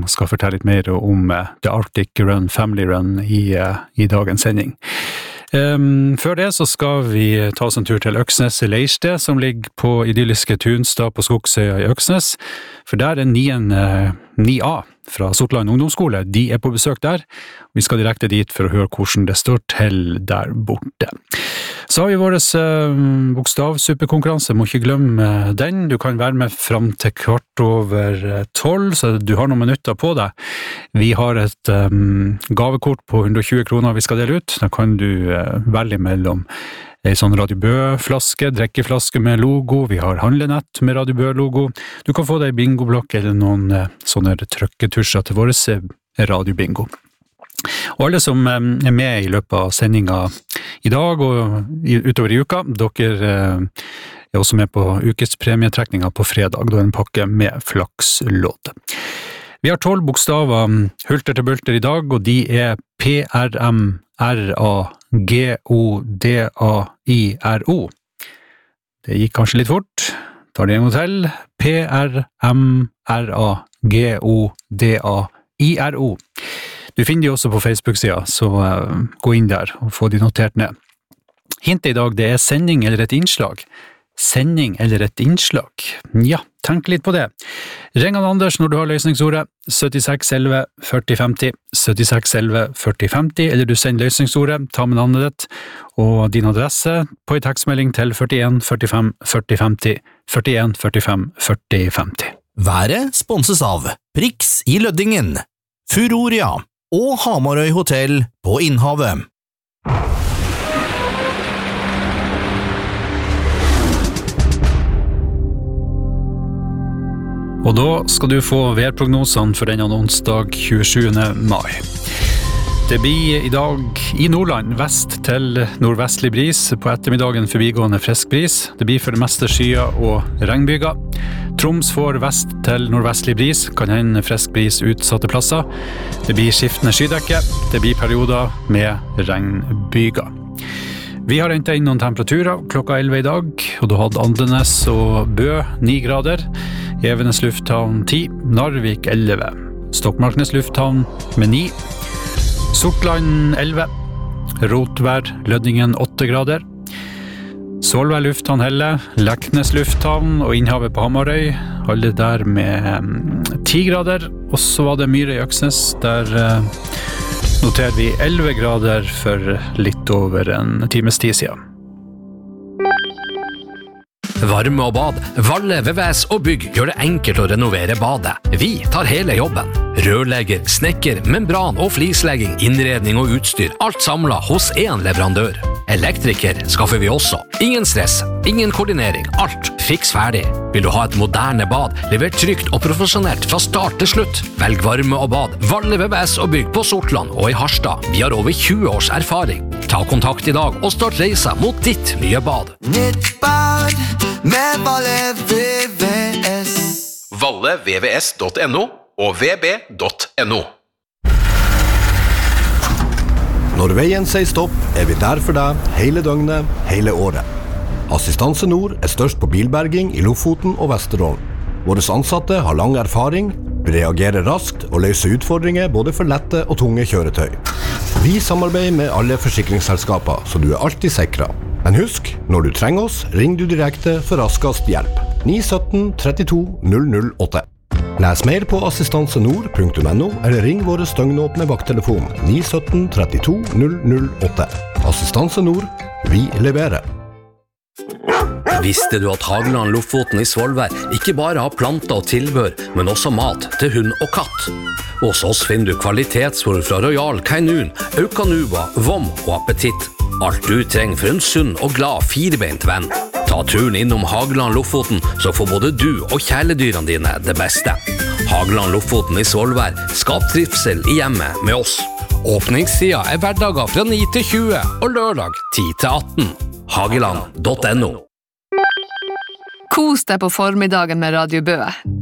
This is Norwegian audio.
skal fortelle litt mer om The Arctic Run, Family Run i dagens sending. Før det så skal vi ta oss en tur til Øksnes i Leirste, som ligger på idylliske Tunstad på Skogsøya i Øksnes, for der 9A fra Sortland ungdomsskole, de på besøk der. Vi skal direkte dit for å høre hvordan det står til der borte. Så har vi vår bokstavsuppekonkurranse, må ikke glemme den. Du kan være med frem til 12:15, så du har noen minutter på deg. Vi har et gavekort på 120 kroner vi skal dele ut. Da kan du velge mellom en sånn Radio Bø-flaske, drikkeflaske med logo, vi har handlenett med Radio Bø-logo. Du kan få deg bingoblokk eller noen sånne trykketusjer til våres radiobingo. Og alle som med i løpet av sendingen i dag og utover i uka, dere også med på ukespremietrekningen på fredag, da en pakke med flakslåd. Vi har 12 bokstaver hulter til bulter i dag, og de PRMRAGODAIRO. Det gikk kanskje litt fort. Tar det en gang til. PRMRAGODAIRO. Du finner de også på Facebook-sida, så gå inn der og få de notert ned. Hintet i dag, det sending eller et innslag. Sending eller et innslag? Ja, tenk litt på det. Ring an Anders når du har løsningsordet 7611 4050, 7611 4050, eller du sender løsningsordet, ta med navnet ditt og din adresse på en tekstmelding til 41 45 4050, 41 45 4050. Været sponses av Prix i Løddingen, Furoria og Hamarøy Hotel på Innhavet. Og da skal du få værprognosene for denne onsdag 27. mai. Det blir i dag i Nordland vest til nordvestlig bris, på ettermiddagen forbigående frisk bris. Det blir for det meste skyer og regnbyger. Troms får vest til nordvestlig bris, kan hende frisk bris utsatte plasser. Det blir skiftende skydekke, det blir perioder med regnbyger. Vi har hentet inn noen temperaturer klokka 11 i dag, og da hadde Andenes og Bø 9 grader, Evenes lufthavn 10, Narvik 11, Stokmarknes lufthavn med 9, Sortland 11, Rotvær, Løddingen 8 grader, Solvær lufthavn Helle, Leknes lufthavn og Innhavet på Hamarøy, alle der med 10 grader, og så var det Myre i Øksnes, der noterer vi 11 grader for litt over en times tid siden. Varme og bad, Valle, VVS og bygg gjør det enkelt å renovere badet. Vi tar hele jobben. Rørlegger, snekker, membran og flislegging, innredning og utstyr, alt samlet hos en leverandør. Elektriker skaffer vi også. Ingen stress, ingen koordinering, alt fiks ferdig. Vil du ha et moderne bad, levert trygt og profesjonelt fra start til slutt? Velg varme og bad, Valle, VVS og bygg på Sortland og i Harstad. Vi har over 20 års erfaring. Ta kontakt i dag og start reisa mot ditt nye bad. Nytt bad med Valle VVS. ValleVVS.no og vb.no. Når veien sier stopp, vi der for deg hele døgnet, hele året. Assistanse Nord størst på bilberging i Lofoten og Vesterålen. Våre ansatte har lang erfaring, reagerer raskt og løser utfordringer både for lette og tunge kjøretøy. Vi samarbeider med alle forsikringsselskaper, så du alltid sikret. Men husk, når du trenger oss, ring du direkte for raskest hjelp. 917 32 008. Les mer på assistansenord.no eller ring våre støgnåpne vakttelefon 917 32 008. Assistanse Nord, vi leverer. Visste du at Hageland Lofoten i Svolvær ikke bare har planter og tilbør, men også mat til hund og katt? Hos oss finner du kvalitetsfôr fra Royal Canin, Eukanuba, Vom og Appetitt. Alt du trenger for en sunn og glad firbeint venn. Ta turen innom Hageland Lofoten, så får både du og kjæledyrene dine det beste. Hageland Lofoten i Svolvær, skap trivsel i hjemmet med oss. Åpningstida hverdager fra 9 til 20 og lørdag 10 til 18. Hageland.no. Kos deg på formiddagen med Radio Bø.